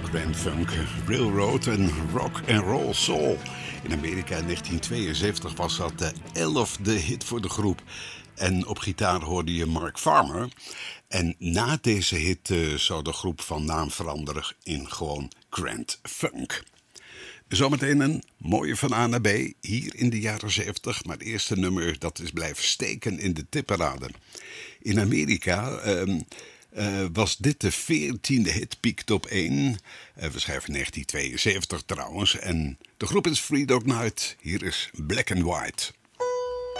Grand Funk, Railroad en Rock and Roll Soul. In Amerika in 1972 was dat de 11e hit voor de groep. En op gitaar hoorde je Mark Farmer. En na deze hit zou de groep van naam veranderen in gewoon Grand Funk. Zometeen een mooie van A naar B, hier in de jaren 70. Maar het eerste nummer dat is blijven steken in de tipparade. In Amerika was dit de 14e hit, piekt op 1. We schrijven 1972 trouwens. En de groep is Three Dog Night. Hier is Black and White.